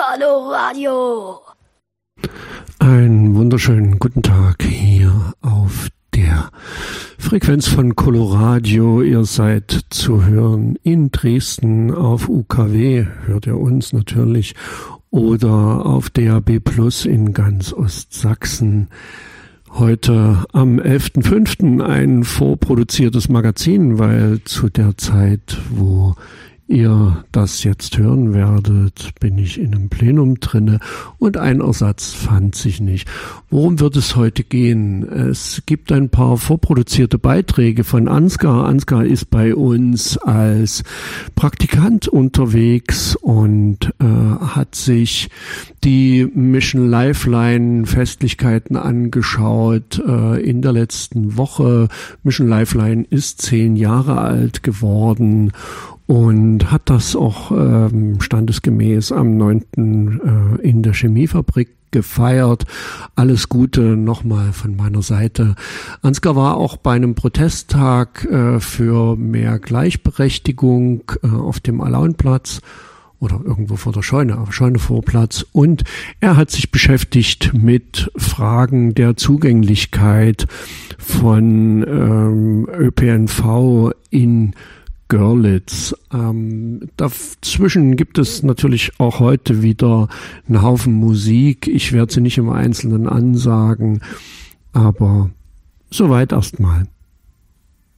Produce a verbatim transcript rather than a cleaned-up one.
Coloradio. Einen wunderschönen guten Tag hier auf der Frequenz von Coloradio. Ihr seid zu hören in Dresden auf U K W, hört ihr uns natürlich, oder auf D A B Plus in ganz Ostsachsen. Heute am elften fünften ein vorproduziertes Magazin, weil zu der Zeit, wo ihr das jetzt hören werdet, bin ich in einem Plenum drinne und ein Ersatz fand sich nicht. Worum wird es heute gehen? Es gibt ein paar vorproduzierte Beiträge von Ansgar. Ansgar ist bei uns als Praktikant unterwegs und äh, hat sich die Mission Lifeline Festlichkeiten angeschaut äh, in der letzten Woche. Mission Lifeline ist zehn Jahre alt geworden und hat das auch ähm, standesgemäß am neunten Äh, in der Chemiefabrik gefeiert. Alles Gute nochmal von meiner Seite. Ansgar war auch bei einem Protesttag äh, für mehr Gleichberechtigung äh, auf dem Alaunplatz oder irgendwo vor der Scheune, auf Scheunevorplatz. Und er hat sich beschäftigt mit Fragen der Zugänglichkeit von ähm, Ö P N V in Görlitz. Ähm, dazwischen gibt es natürlich auch heute wieder einen Haufen Musik. Ich werde sie nicht im Einzelnen ansagen, aber soweit erstmal.